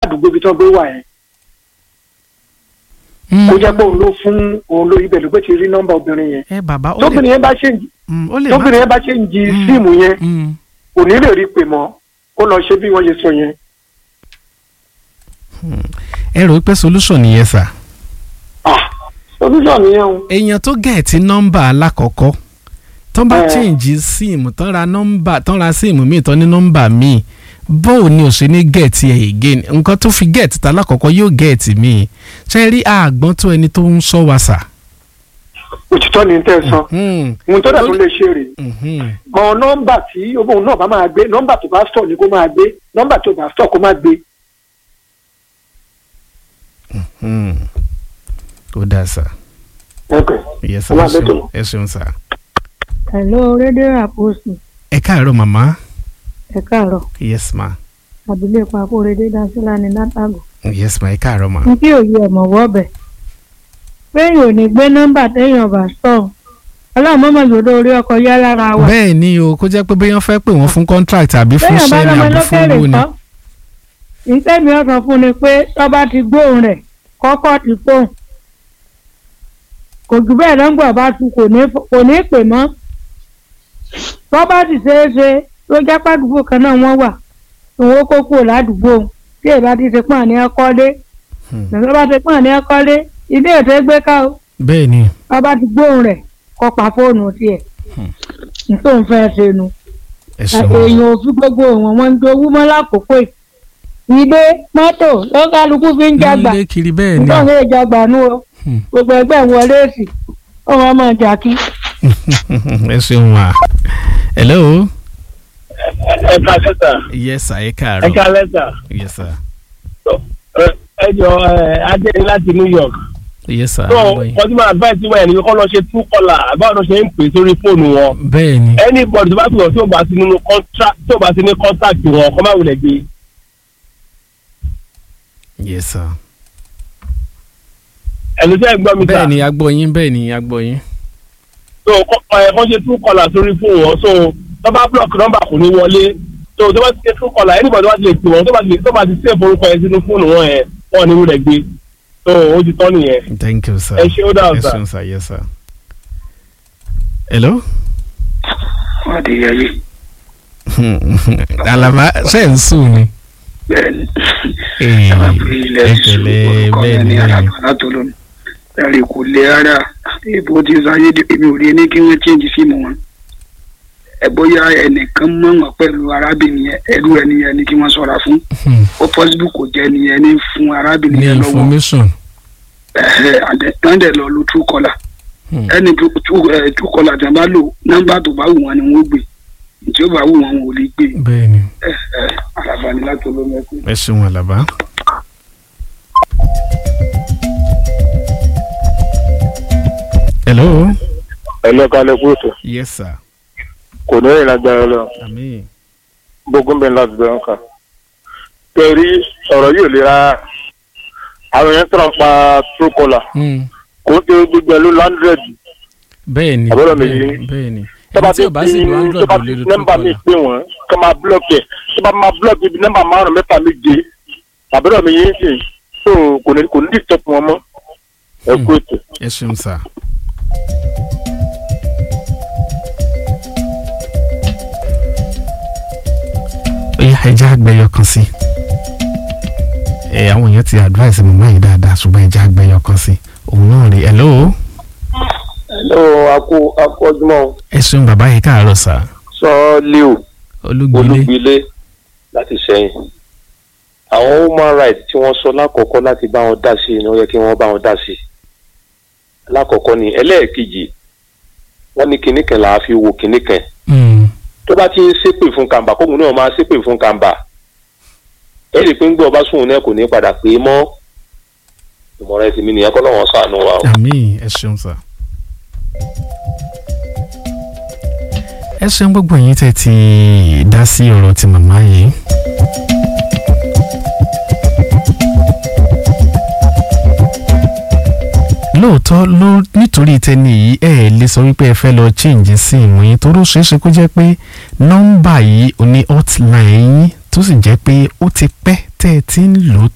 àdúgbò ibi tó gbé wà yẹn kó jẹ́ pé òun ló fún òun lórí ibẹ̀ ló pé ti rí nọ́mbà obìnrin yẹn bàbá ó tóbìnrin yẹn bá ṣe ń jí síìmù yẹn kò ní lè rí pè mọ́ kó lọ ṣe bí wọ́n ṣe sọ yẹn. ẹ rò pé solution nìyẹn sà. solution nìyẹn o. èèyàn tó gẹ̀ẹ́tì nọ́mbà alákọ̀ọ́kọ́ tó bá change síìmù tán ra síìmù míì tán ní nọ́mbà míì bóò ni ò ṣe ní gẹ̀ẹ́tì ẹ̀ again nǹkan tó fi gẹ̀ẹ́tì ta lákọ̀ọ́kọ́ yóò gẹ̀ẹ́tì míì ṣe rí àgbọ̀n tó ẹni tó ń sọ wa sà. òtítọ́ ni tẹ́ ẹ sọ ohun tó dà tó lè ṣe rè mọ nọ́mbà tí òun náà bá máa gbé nọ́mbà tó bá stọ̀ ni kó máa gbé nọ́mbà tó bá stọ̀ kó máa gbé. ó dáa sà. ẹ ṣeun sà. hello rédíò àpòsù. ẹ káàárọ̀ màmá. ẹ káàárọ̀. yes ma. abilékọ akóredé dasílà ní látàgò. yes ma ẹ káàárọ̀ ma. n kí òye ọmọ wọbẹ péyìn ò ní gbé nọ́mbà téèyàn bá sọ ọlọ́run mọ́mọ́ yòdó orí ọkọ̀ yá lára wa. bẹ́ẹ̀ ni o kó jẹ́ pé bẹ́ẹ̀ fẹ́ pè wọ́n fún contract àbí fún sẹ́ni àbí fún owó ni. ìtẹ́mi ọ̀sán fún ni pé tọ́ba ti gbóhùn rẹ̀ kọ́kọ́ ti fóun kò jù bẹ́ẹ̀ lọ́ngbọ̀n bá tu kò ní pè mọ́ tọ́ba ti ṣeé ṣe ló jẹ́ pàdúgbò kan náà wọ́n wà òun kó kúrò ládùúgbò tí èèbá ti ṣe pọ́n ní ẹkọ́lé lọ́sọ́ bá ti pọ́n ní ẹkọ́lé ilé ètò gbé ká o. bẹ́ẹ̀ ni. tọ́ba ti gbóhùn rẹ̀ kọ́ pa fóònù tiẹ̀ nítorí fẹ́ ṣe nu èèyàn ò fi gbogbo wọn ń jowú mọ́ lákòókò ilé mọ́tò lọ́kàlùkù fi ń jagbà ilé kiri bẹ́ẹ̀ ni nítorí ìjagbà nù o gbogbo ẹgbẹ́ wọlé sí ọmọ ọmọ jàkí. ẹ ṣeun wa. hello. ẹ ká lẹ́tà. yes sir ẹ káàárọ̀. ẹ ká lẹ́tà. yes sir. ẹ jọ adé láti New York. yes sir. so wọ́n ti máa advice wọ́n ẹni kọ́ lọ ṣe true caller àbáwọn lọ ṣe ń pè sórí fóònù wọn. bẹ́ẹ̀ ni. anybody tó bá pè wọ́n tí ò bá sí nínú contract tí ò bá sí ní contact wọn kọ́ máa wulẹ̀ gbé. yes sir. ẹ̀lú tẹ́ ẹ̀ gbọ́ mi ta. bẹ́ẹ̀ ni agbóyin bẹ́ẹ̀ ni agbóyin. so kọ́ ṣe true caller sórí fóònù wọn so tó bá block number kò ní wọlé so tó bá ti ṣe true caller anybody tó bá ti lè pè wọ́n tó bá ti save orúkọ yẹn sínú fóònù wọn yẹn wọ́n ní wulẹ̀ gbé so ó ti tán nìyẹn. thank you sir. ẹ ṣe ó dáhùn sir. ẹ ṣeun sir yes sir. hello. adéyẹyẹ. alaba ṣe ń sùn ni. bẹ́ẹ̀ni ẹ tẹ̀lé bẹ́ẹ̀ ni ẹ̀rì kò lè rárá ìbò tí sáyé èmi ò rí ní kí wọ́n change síìmù wọn ẹ bóyá ẹnìkan mọ̀ wọ́n pẹ̀lú arábìnrin yẹn ẹrú ẹni yẹn ni kí wọ́n ṣọ́ra fún ó possible kò jẹ́ ẹni yẹn ní fún arábìnrin yẹn lọ́wọ́ information àdẹ̀tàndẹ̀ lọ lo true caller ẹni true caller tí wọ́n bá lò nọ́mbà tó bá wù wọ́n ni wọ́n gbé tí ó bá wù wọ́n ò lè gbé. bẹ́ẹ̀ni. Àlàbá ni láti olómẹ́kù. ẹ ṣeun Àlàbá. hello. hello kalẹ̀ kúròtò. yes sir. kò ní ìrìn agbára lọ. àmín. gbogbo ń bẹ láti bẹ̀rẹ̀ kan. torí ọ̀rọ̀ yóò lè ra àwọn èèyàn tọrọ pa true caller. kò ń tẹ gbogbo ẹ ló 100. bẹ́ẹ̀ni bẹ́ẹ̀ni tọ́ba tí nọ́mbà mi pé wọ́n kọ́ máa blọ́ọ̀kì ẹ̀ tọ́ba máa blọ́ọ̀kì ibi nọ́mbà 5 mẹ́fà méje àbúrò mi yín sìn so kò ní disturb wọn mọ́ ẹ kú ètò. ẹ ṣeun sá. ó yá ẹja àgbẹ̀yọ kan sí àwọn èèyàn ti advice mi máa yí dáadáa ṣùgbọ́n ẹja àgbẹ̀yọ kan sí òun náà rí hello. hello akú ọdúnmọ́. ẹ ṣeun bàbá yìí káàárọ̀ sá. Sọ́ọ́líù Olúgbìlé láti Ṣẹ̀yìn. àwọn human rights tí wọ́n sọ lákọ̀ọ́kọ́ láti bá wọn dá sí ni ó yẹ kí wọ́n bá wọn dá sí. lákọ̀ọ́kọ́ ni ẹlẹ́ẹ̀kejì wọ́n ní kinní kan là á fi wo kinní kan. tó bá ti ń ṣépè fún kàǹbà kóhun náà máa ṣépè fún kàǹbà. ẹ rí i pé ń gbọ́ ọba sùn náà kò ní padà pé mọ́. ìmọ̀ràn ẹ̀sìn mi nìyẹn kọ́ lọ́wọ́ ṣàánú wa o. àmín ẹ ṣeun sá. ẹ ṣeun gbogbo yín tẹ́ ti dá sí ọ̀rọ̀ ti màmá yìí. lóòótọ́ nítorí tẹ́ni yìí ẹ lè sọ wípé ẹ fẹ́ lọ change síìmù yín torí ó ṣeé ṣe kó jẹ́ pé nọ́mbà yìí ò ní hotline yín tó sì jẹ́ pé ó ti pẹ́ tẹ́ ẹ ti ń lò